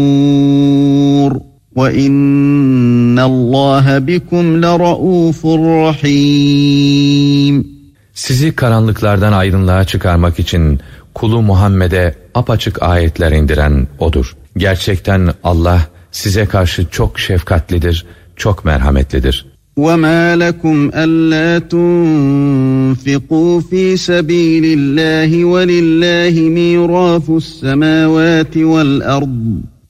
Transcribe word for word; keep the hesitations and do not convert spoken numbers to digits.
وَإِنَّ اللّٰهَ بِكُمْ لَرَؤُوفٌ رَحِيمٌ. Sizi karanlıklardan aydınlığa çıkarmak için kulu Muhammed'e apaçık ayetler indiren O'dur. Gerçekten Allah size karşı çok şefkatlidir, çok merhametlidir. وَمَا لَكُمْ أَلَّا تُنْفِقُوا فِي سَبِيلِ اللّٰهِ وَلِلّٰهِ مِيرَاثُ السَّمَاوَاتِ وَالْأَرْضِ